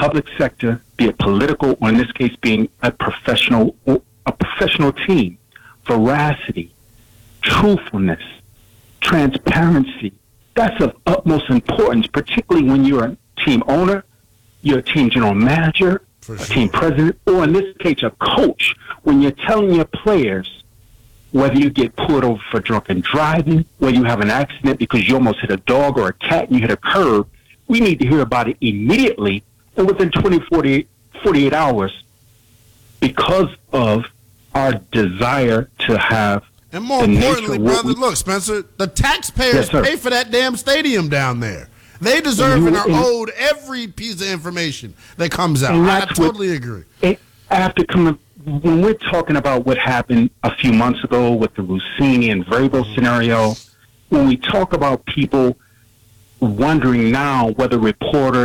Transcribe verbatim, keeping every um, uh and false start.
public sector, be it political, or in this case being a professional, a professional team, veracity, truthfulness, transparency, that's of utmost importance, particularly when you're a team owner, you're a team general manager, For a sure. team president, or in this case, a coach. When you're telling your players, whether you get pulled over for drunken driving, whether you have an accident because you almost hit a dog or a cat and you hit a curb, we need to hear about it immediately and within twenty, forty, forty-eight hours because of our desire to have And more the importantly, nature of what brother, we- look, Spencer, the taxpayers Yes, sir. pay for that damn stadium down there. They deserve You- and are and- owed every piece of information that comes out. And I that's what- totally agree. it, after coming, when we're talking about what happened a few months ago with the Rossini and Vrabel scenario, when we talk about people wondering now whether reporters